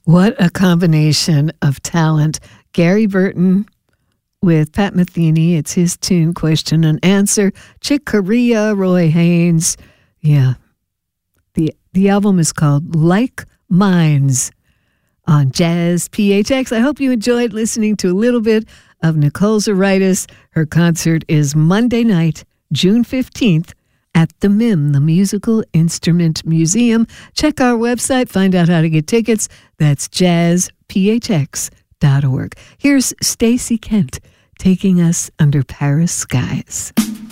What a combination of talent. Gary Burton with Pat Metheny. It's his tune, Question and Answer. Chick Corea, Roy Haynes. Yeah. The album is called Like Minds on Jazz PHX. I hope you enjoyed listening to a little bit of Nicole Zaritis. Her concert is Monday night, June 15th at the MIM, the Musical Instrument Museum. Check our website, find out how to get tickets. That's jazzphx.org. Here's Stacey Kent taking us under Paris skies.